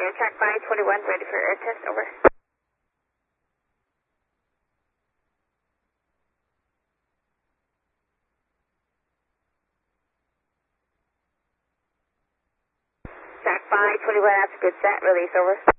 track 521, ready for air test, over. Track 521, that's a good set, release, over.